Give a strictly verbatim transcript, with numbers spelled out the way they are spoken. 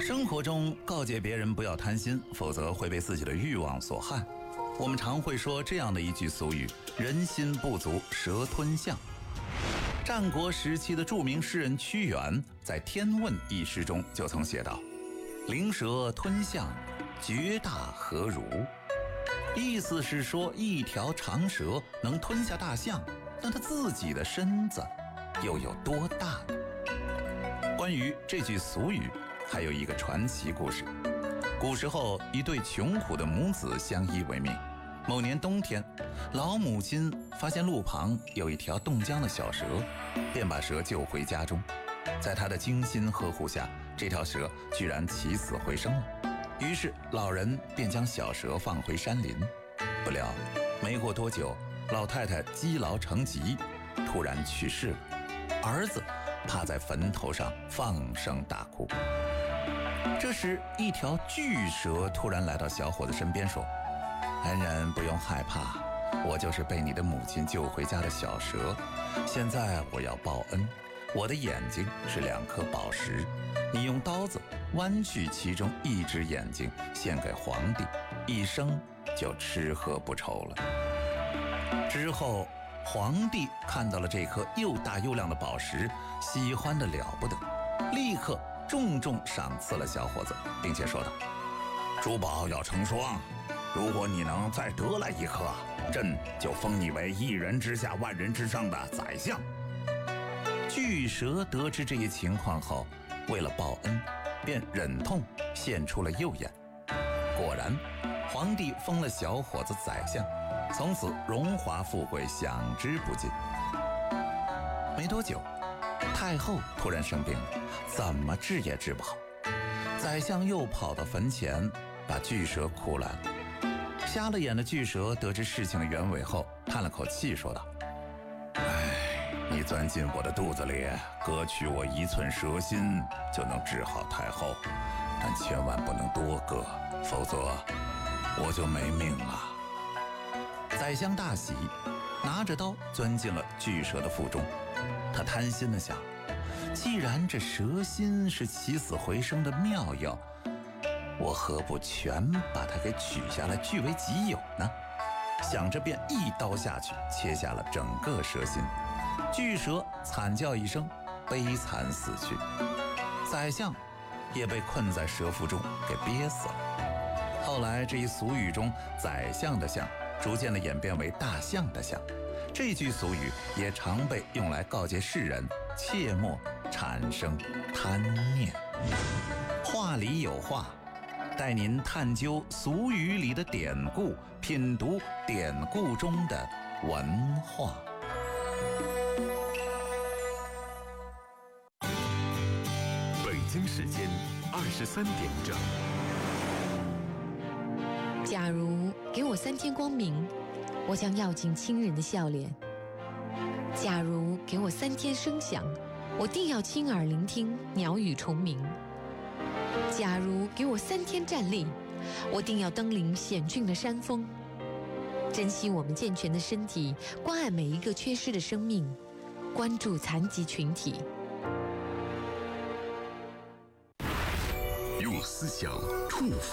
生活中告诫别人不要贪心，否则会被自己的欲望所害。我们常会说这样的一句俗语：人心不足蛇吞象。战国时期的著名诗人屈原在《天问》一诗中就曾写道：灵蛇吞象，绝大何如？意思是说，一条长蛇能吞下大象，那它自己的身子又有多大呢？关于这句俗语，还有一个传奇故事。古时候，一对穷苦的母子相依为命。某年冬天，老母亲发现路旁有一条冻僵的小蛇，便把蛇救回家中。在她的精心呵护下，这条蛇居然起死回生了。于是老人便将小蛇放回山林。不料没过多久，老太太积劳成疾，突然去世了。儿子趴在坟头上放声大哭。这时一条巨蛇突然来到小伙子身边说：恩人不用害怕，我就是被你的母亲救回家的小蛇。现在我要报恩，我的眼睛是两颗宝石，你用刀子剜去其中一只眼睛，献给皇帝，一生就吃喝不愁了。之后皇帝看到了这颗又大又亮的宝石，喜欢得了不得，立刻重重赏赐了小伙子，并且说道：珠宝要成双，如果你能再得来一颗，朕就封你为一人之下万人之上的宰相。巨蛇得知这一情况后，为了报恩，便忍痛献出了右眼。果然，皇帝封了小伙子宰相，从此荣华富贵享之不尽。没多久，太后突然生病了，怎么治也治不好。宰相又跑到坟前，把巨蛇哭来了。瞎了眼的巨蛇得知事情的原委后，叹了口气说道：哎，你钻进我的肚子里，割去我一寸蛇心，就能治好太后，但千万不能多割，否则我就没命了。宰相大喜，拿着刀钻进了巨蛇的腹中。他贪心地想，既然这蛇心是起死回生的妙药，我何不全把它给取下来据为己有呢？想着便一刀下去，切下了整个蛇心。巨蛇惨叫一声，悲惨死去。宰相也被困在蛇腹中给憋死了。后来这一俗语中宰相的相逐渐的演变为大象的象，这句俗语也常被用来告诫世人切莫产生贪念。话里有话，带您探究俗语里的典故，品读典故中的文化。 北京时间二十三点整。 假如给我三天光明，我将要尽亲人的笑脸；假如给我三天声响，我定要亲耳聆听鸟语虫鸣；假如给我三天战力，我定要登临险峻的山峰。珍惜我们健全的身体，关爱每一个缺失的生命，关注残疾群体。 用思想触发